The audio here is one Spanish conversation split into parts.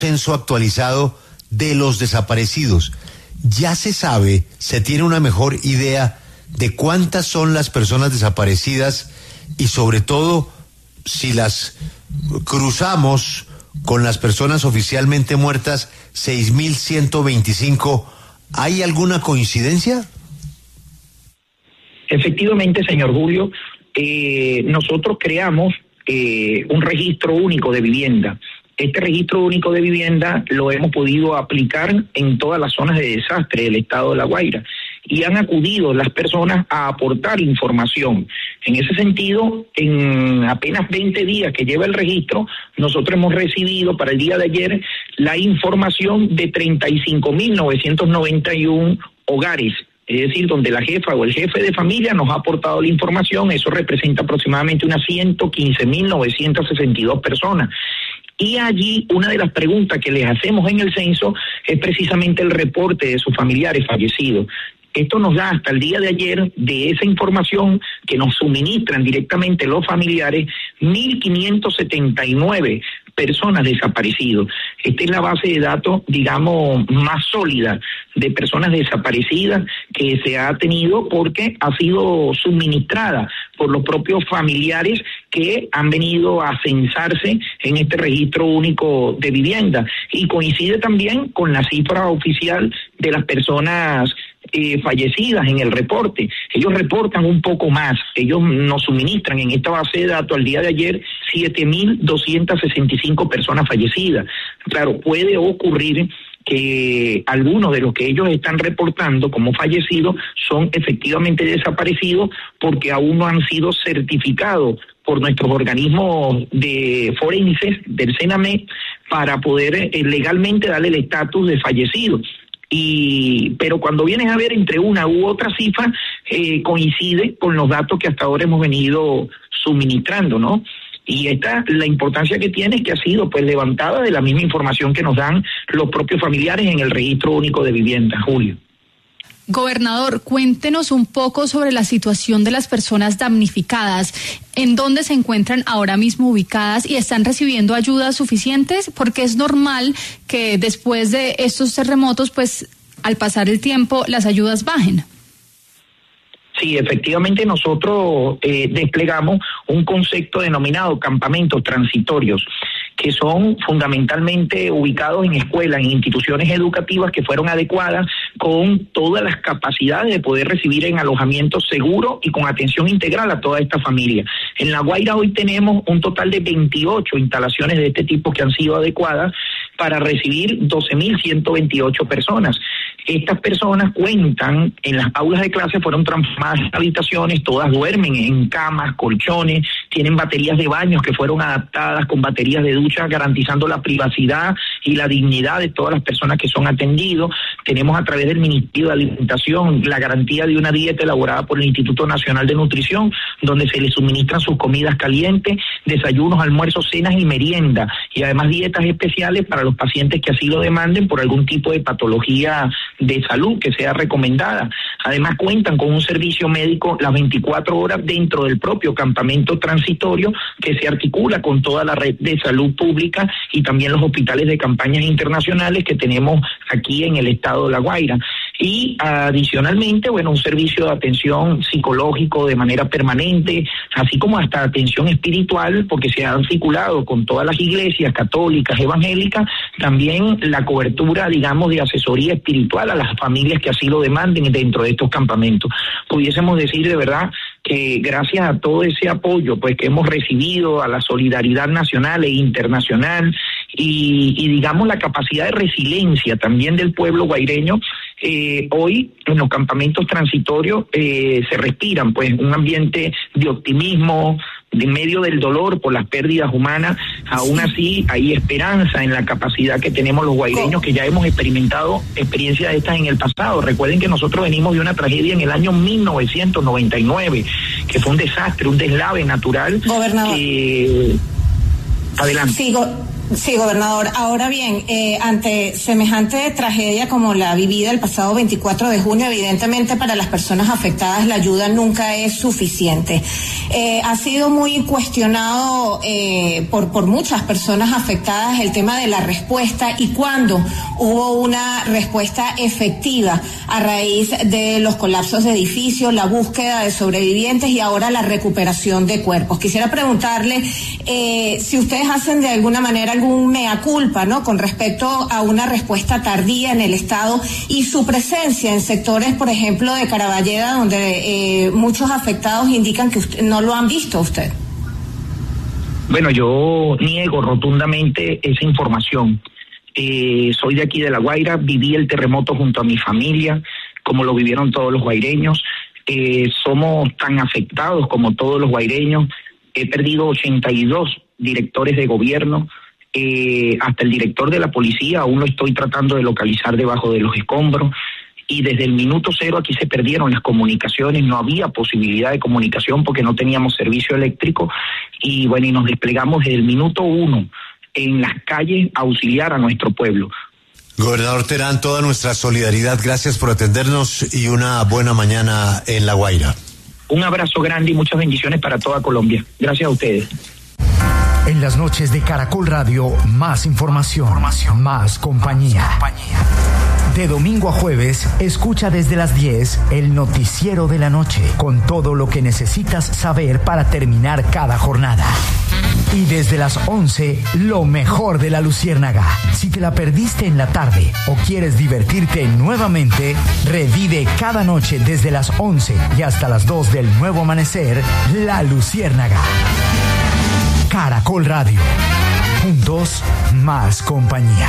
censo actualizado de los desaparecidos. Ya se tiene una mejor idea de cuántas son las personas desaparecidas y sobre todo si las cruzamos con las personas oficialmente muertas, 6.125, ¿hay alguna coincidencia? Efectivamente, señor Julio, nosotros creamos un registro único de vivienda. Este registro único de vivienda lo hemos podido aplicar en todas las zonas de desastre del estado de La Guaira y han acudido las personas a aportar información. En ese sentido, en apenas 20 días que lleva el registro, nosotros hemos recibido para el día de ayer la información de 35.991 hogares. Es decir, donde la jefa o el jefe de familia nos ha aportado la información, eso representa aproximadamente unas 115.962 personas. Y allí una de las preguntas que les hacemos en el censo es precisamente el reporte de sus familiares fallecidos. Esto nos da hasta el día de ayer, de esa información que nos suministran directamente los familiares, 1.579 personas desaparecidas. Esta es la base de datos, digamos, más sólida de personas desaparecidas que se ha tenido porque ha sido suministrada por los propios familiares que han venido a censarse en este registro único de vivienda. Y coincide también con la cifra oficial de las personas fallecidas en el reporte. Ellos reportan un poco más, ellos nos suministran en esta base de datos al día de ayer 7.265 personas fallecidas. Claro, puede ocurrir que algunos de los que ellos están reportando como fallecidos son efectivamente desaparecidos porque aún no han sido certificados por nuestros organismos de forenses del CENAME para poder legalmente darle el estatus de fallecidos. Pero cuando vienes a ver entre una u otra cifra, coincide con los datos que hasta ahora hemos venido suministrando, ¿no? Y la importancia que tiene es que ha sido pues levantada de la misma información que nos dan los propios familiares en el registro único de vivienda, Julio. Gobernador, cuéntenos un poco sobre la situación de las personas damnificadas. ¿En dónde se encuentran ahora mismo ubicadas y están recibiendo ayudas suficientes? Porque es normal que después de estos terremotos, pues al pasar el tiempo, las ayudas bajen. Sí, efectivamente nosotros desplegamos un concepto denominado campamentos transitorios, que son fundamentalmente ubicados en escuelas, en instituciones educativas que fueron adecuadas con todas las capacidades de poder recibir en alojamiento seguro y con atención integral a toda esta familia. En La Guaira hoy tenemos un total de 28 instalaciones de este tipo que han sido adecuadas para recibir 12.128 personas. Estas personas cuentan, en las aulas de clase fueron transformadas en habitaciones, todas duermen en camas, colchones, tienen baterías de baños que fueron adaptadas con baterías de ducha, garantizando la privacidad y la dignidad de todas las personas que son atendidos. Tenemos a través del Ministerio de Alimentación la garantía de una dieta elaborada por el Instituto Nacional de Nutrición, donde se les suministran sus comidas calientes, desayunos, almuerzos, cenas y merienda, y además dietas especiales para los pacientes que así lo demanden por algún tipo de patología de salud que sea recomendada. Además cuentan con un servicio médico las 24 horas dentro del propio campamento transitorio que se articula con toda la red de salud pública y también los hospitales de campañas internacionales que tenemos aquí en el estado de La Guaira. Y adicionalmente, un servicio de atención psicológico de manera permanente, así como hasta atención espiritual, porque se ha articulado con todas las iglesias católicas, evangélicas, también la cobertura, digamos, de asesoría espiritual a las familias que así lo demanden dentro de estos campamentos. Pudiésemos decir de verdad que gracias a todo ese apoyo pues que hemos recibido, a la solidaridad nacional e internacional y digamos la capacidad de resiliencia también del pueblo guaireño, hoy en los campamentos transitorios se respiran pues un ambiente de optimismo. En medio del dolor por las pérdidas humanas, aún así hay esperanza en la capacidad que tenemos los guaireños, que ya hemos experimentado experiencias de estas en el pasado. Recuerden que nosotros venimos de una tragedia en el año 1999, que fue un desastre, un deslave natural. Gobernador. Adelante. Sí, Sí, gobernador. Ahora bien, ante semejante tragedia como la vivida el pasado 24 de junio, evidentemente para las personas afectadas la ayuda nunca es suficiente. Ha sido muy cuestionado por muchas personas afectadas el tema de la respuesta y cuándo hubo una respuesta efectiva a raíz de los colapsos de edificios, la búsqueda de sobrevivientes y ahora la recuperación de cuerpos. Quisiera preguntarle si ustedes hacen de alguna manera algún mea culpa, ¿no?, con respecto a una respuesta tardía en el Estado y su presencia en sectores, por ejemplo, de Caraballeda, donde muchos afectados indican que usted no lo han visto usted. Bueno, yo niego rotundamente esa información. Soy de aquí de La Guaira, viví el terremoto junto a mi familia, como lo vivieron todos los guaireños. Somos tan afectados como todos los guaireños. He perdido 82 directores de gobierno, hasta el director de la policía aún lo estoy tratando de localizar debajo de los escombros, y desde el minuto cero aquí se perdieron las comunicaciones, no había posibilidad de comunicación porque no teníamos servicio eléctrico, y bueno, y nos desplegamos desde el minuto 1 en las calles a auxiliar a nuestro pueblo. Gobernador Terán, toda nuestra solidaridad, gracias por atendernos y una buena mañana en La Guaira. Un abrazo grande y muchas bendiciones para toda Colombia. Gracias a ustedes. En las noches de Caracol Radio, más información, más compañía. De domingo a jueves, escucha desde las 10 el noticiero de la noche, con todo lo que necesitas saber para terminar cada jornada. Y desde las 11, lo mejor de La Luciérnaga. Si te la perdiste en la tarde o quieres divertirte nuevamente, revive cada noche desde las 11 y hasta las 2 del nuevo amanecer, La Luciérnaga. Caracol Radio. Juntos, más compañía.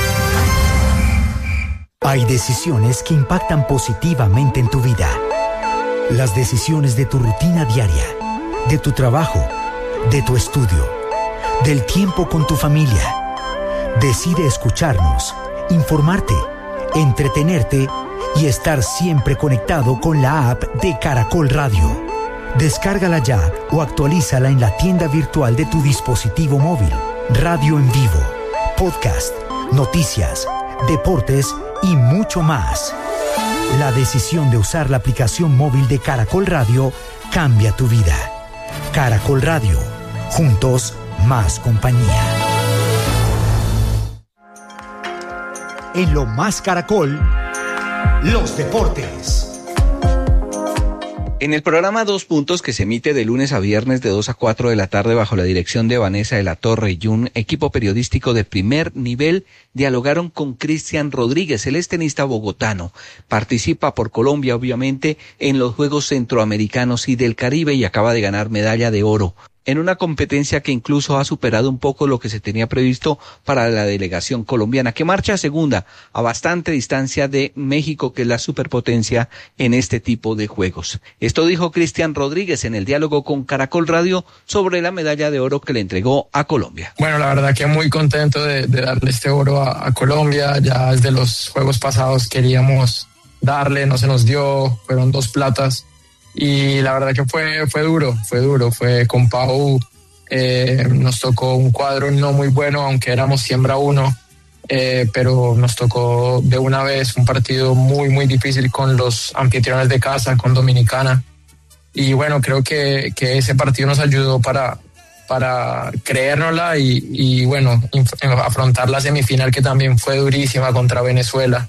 Hay decisiones que impactan positivamente en tu vida. Las decisiones de tu rutina diaria, de tu trabajo, de tu estudio, del tiempo con tu familia. Decide escucharnos, informarte, entretenerte y estar siempre conectado con la app de Caracol Radio. Descárgala ya o actualízala en la tienda virtual de tu dispositivo móvil. Radio en vivo, podcast, noticias, deportes y mucho más. La decisión de usar la aplicación móvil de Caracol Radio cambia tu vida. Caracol Radio. Juntos, más compañía. En Lo Más Caracol, los deportes. En el programa Dos Puntos, que se emite de lunes a viernes de 2 a 4 de la tarde bajo la dirección de Vanessa de la Torre y un equipo periodístico de primer nivel, dialogaron con Cristian Rodríguez, el tenista bogotano. Participa por Colombia, obviamente, en los Juegos Centroamericanos y del Caribe y acaba de ganar medalla de oro en una competencia que incluso ha superado un poco lo que se tenía previsto para la delegación colombiana, que marcha segunda a bastante distancia de México, que es la superpotencia en este tipo de juegos. Esto dijo Cristian Rodríguez en el diálogo con Caracol Radio sobre la medalla de oro que le entregó a Colombia. Bueno, la verdad que muy contento de darle este oro a Colombia. Ya desde los juegos pasados queríamos darle, no se nos dio, fueron 2 platas. Y la verdad que fue duro, fue con Pau, nos tocó un cuadro no muy bueno, aunque éramos siembra 1, pero nos tocó de una vez un partido muy, muy difícil con los anfitriones de casa, con Dominicana. Y bueno, creo que ese partido nos ayudó para creérnosla y bueno, afrontar la semifinal, que también fue durísima, contra Venezuela.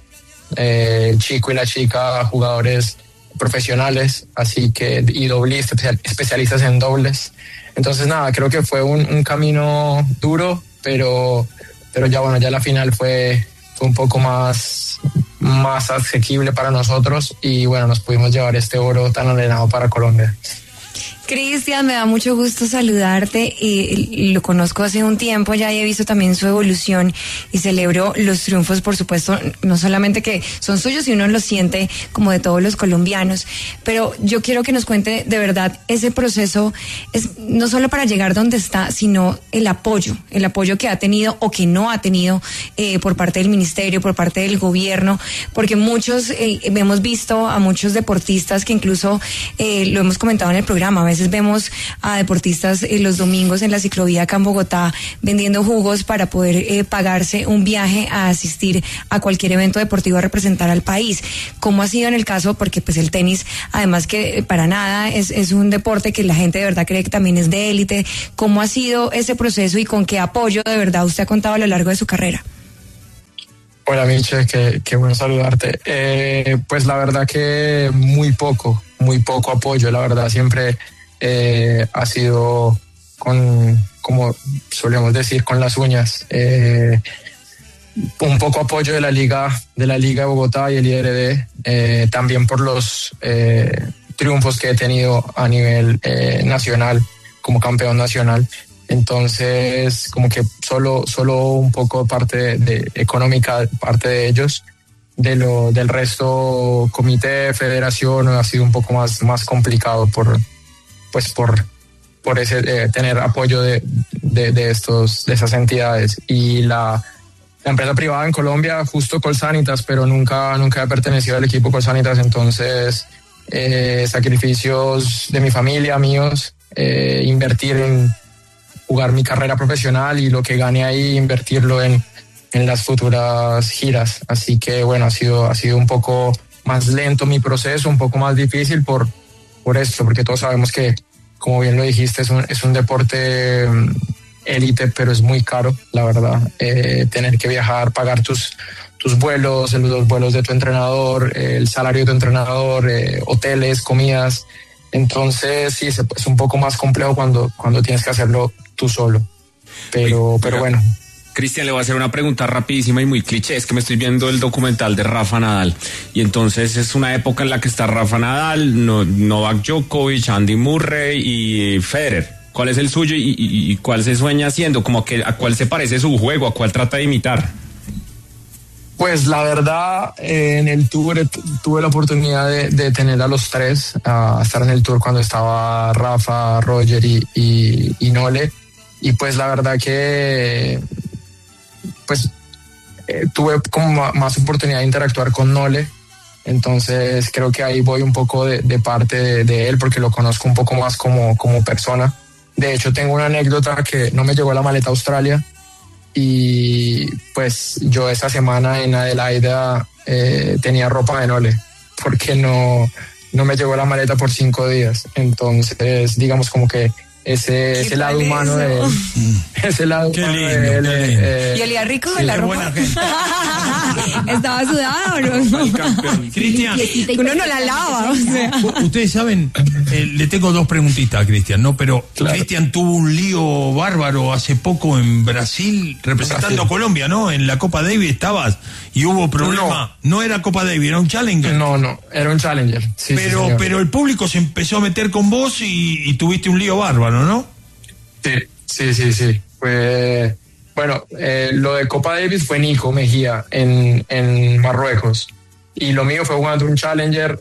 El chico y la chica, jugadores profesionales, así que, y doblistas, especialistas en dobles. Entonces nada, creo que fue un camino duro, pero ya bueno, ya la final fue un poco más asequible para nosotros y bueno, nos pudimos llevar este oro tan anhelado para Colombia. Cristian, me da mucho gusto saludarte. Lo conozco hace un tiempo ya y he visto también su evolución y celebro los triunfos, por supuesto, no solamente que son suyos y uno los siente como de todos los colombianos, pero yo quiero que nos cuente de verdad ese proceso, es no solo para llegar donde está, sino el apoyo que ha tenido o que no ha tenido por parte del ministerio, por parte del gobierno, porque muchos hemos visto a muchos deportistas que incluso lo hemos comentado en el programa, a veces veces vemos a deportistas los domingos en la ciclovía acá en Bogotá vendiendo jugos para poder pagarse un viaje a asistir a cualquier evento deportivo a representar al país. ¿Cómo ha sido en el caso? Porque pues el tenis, además que para nada es un deporte que la gente de verdad cree que también es de élite. ¿Cómo ha sido ese proceso y con qué apoyo de verdad usted ha contado a lo largo de su carrera? Hola Miche, qué bueno saludarte. Pues la verdad que muy poco apoyo, la verdad siempre ha sido como solemos decir, con las uñas. Un poco apoyo de la Liga de Bogotá y el IRD, también por los triunfos que he tenido a nivel nacional, como campeón nacional. Entonces, como que solo un poco parte de económica, parte de ellos. Del resto, comité, federación, ha sido un poco más complicado por ese tener apoyo de esas entidades. Y la empresa privada en Colombia, justo Colsanitas, pero nunca he pertenecido al equipo Colsanitas. Entonces, sacrificios de mi familia, míos, invertir en jugar mi carrera profesional y lo que gane ahí invertirlo en las futuras giras. Así que bueno, ha sido un poco más lento mi proceso, un poco más difícil por esto, porque todos sabemos que, como bien lo dijiste, es un deporte élite, pero es muy caro, la verdad. Tener que viajar, pagar tus vuelos, los vuelos de tu entrenador, el salario de tu entrenador, hoteles, comidas. Entonces sí, es un poco más complejo cuando tienes que hacerlo tú solo. Pero bueno. Cristian, le voy a hacer una pregunta rapidísima y muy cliché. Es que me estoy viendo el documental de Rafa Nadal y entonces es una época en la que está Rafa Nadal, Novak Djokovic, Andy Murray y Federer. ¿Cuál es el suyo y cuál se sueña haciendo? Como que a cuál se parece su juego, a cuál trata de imitar. Pues la verdad, en el tour tuve la oportunidad de tener a los tres, a estar en el tour cuando estaba Rafa, Roger y Nole. Y pues la verdad que tuve como más oportunidad de interactuar con Nole. Entonces creo que ahí voy un poco de parte de él, porque lo conozco un poco más como persona. De hecho, tengo una anécdota que no me llegó la maleta a Australia. Y pues yo esa semana en Adelaida tenía ropa de Nole, porque no me llegó la maleta por 5 días. Entonces, digamos como que ese lado humano de él. Ese lado humano de él. ¿Y olía rico de la ropa? ¿Estaba sudada o no? Cristian, uno no la lava. O sea. Ustedes saben, le tengo 2 preguntitas a Cristian, ¿no? Pero claro. Cristian tuvo un lío bárbaro hace poco en Brasil, representando a Colombia, ¿no? En la Copa Davis estabas y hubo problema. No era Copa Davis, era un Challenger. No, era un Challenger. Sí, pero el público se empezó a meter con vos y tuviste un lío bárbaro, ¿no? Sí. Pues, bueno, lo de Copa Davis fue Nico Mejía en Marruecos. Y lo mío fue jugando un Challenger.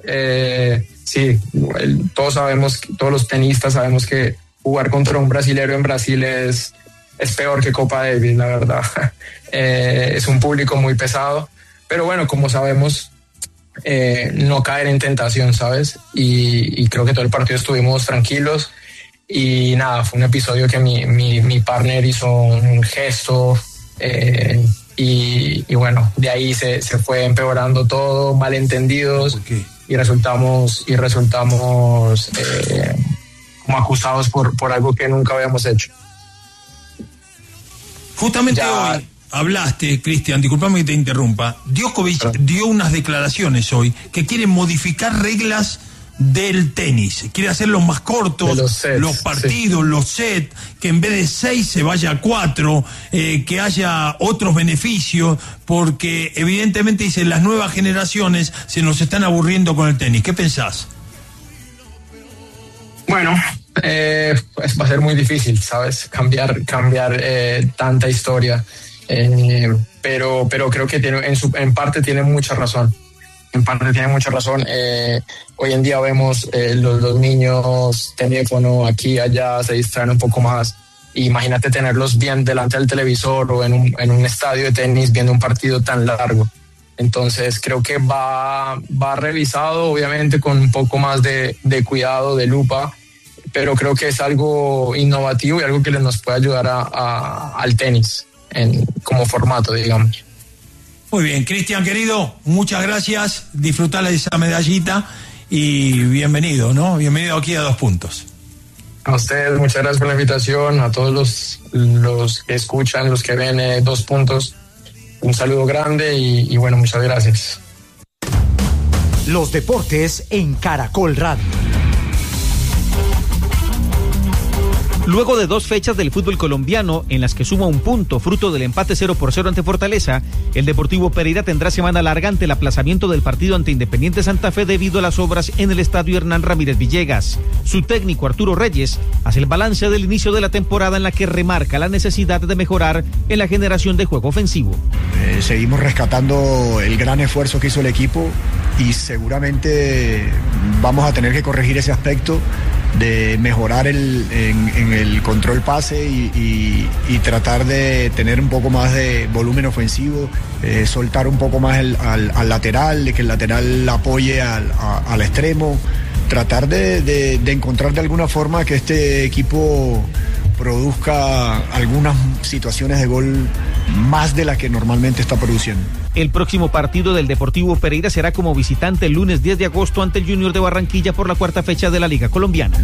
Todos los tenistas sabemos que jugar contra un brasilero en Brasil es peor que Copa Davis, la verdad. Es un público muy pesado. Pero bueno, como sabemos, no caer en tentación, ¿sabes? Y creo que todo el partido estuvimos tranquilos. Y nada, fue un episodio que mi partner hizo un gesto y bueno, de ahí se fue empeorando todo, malentendidos. Y resultamos como acusados por algo que nunca habíamos hecho. Justamente hoy hablaste, Cristian, discúlpame que te interrumpa. Djokovic dio unas declaraciones hoy que quieren modificar reglas del tenis, quiere hacerlos más cortos, los partidos, los sets, que en vez de 6 se vaya a 4, que haya otros beneficios, porque evidentemente dice las nuevas generaciones se nos están aburriendo con el tenis. ¿Qué pensás? Bueno, pues va a ser muy difícil, ¿sabes? Cambiar tanta historia, pero creo que en parte tiene mucha razón. Hoy en día vemos los niños, teléfono aquí, allá, se distraen un poco más. Imagínate tenerlos bien delante del televisor o en un estadio de tenis viendo un partido tan largo. Entonces creo que va revisado, obviamente con un poco más de cuidado, de lupa, pero creo que es algo innovativo y algo que nos puede ayudar al tenis como formato, digamos. Muy bien, Cristian querido, muchas gracias, disfrutala de esa medallita y bienvenido, ¿no? Bienvenido aquí a 2 Puntos. A ustedes, muchas gracias por la invitación, a todos los que escuchan, los que ven 2 Puntos, un saludo grande y bueno, muchas gracias. Los deportes en Caracol Radio. Luego de 2 fechas del fútbol colombiano en las que suma un punto fruto del empate 0-0 ante Fortaleza, el Deportivo Pereira tendrá semana larga ante el aplazamiento del partido ante Independiente Santa Fe debido a las obras en el estadio Hernán Ramírez Villegas. Su técnico Arturo Reyes hace el balance del inicio de la temporada en la que remarca la necesidad de mejorar en la generación de juego ofensivo. Seguimos rescatando el gran esfuerzo que hizo el equipo y seguramente vamos a tener que corregir ese aspecto de mejorar en el control pase y tratar de tener un poco más de volumen ofensivo, soltar un poco más al lateral, de que el lateral apoye al extremo, tratar de encontrar de alguna forma que este equipo produzca algunas situaciones de gol más de las que normalmente está produciendo. El próximo partido del Deportivo Pereira será como visitante el lunes 10 de agosto ante el Junior de Barranquilla por la 4ª fecha de la Liga Colombiana.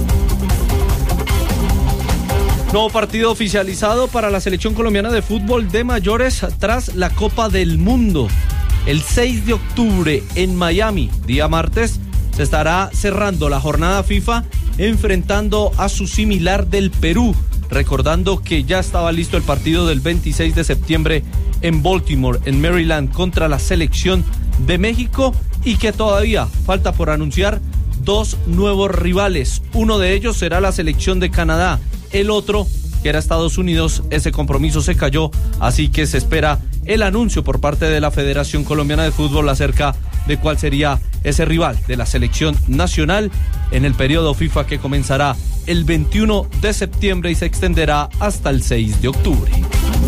Nuevo partido oficializado para la selección colombiana de fútbol de mayores tras la Copa del Mundo. El 6 de octubre en Miami, día martes, se estará cerrando la jornada FIFA enfrentando a su similar del Perú, recordando que ya estaba listo el partido del 26 de septiembre en Baltimore, en Maryland, contra la selección de México y que todavía falta por anunciar 2 nuevos rivales. Uno de ellos será la selección de Canadá, el otro, que era Estados Unidos, ese compromiso se cayó, así que se espera el anuncio por parte de la Federación Colombiana de Fútbol acerca de cuál sería ese rival de la selección nacional en el periodo FIFA que comenzará el 21 de septiembre y se extenderá hasta el 6 de octubre.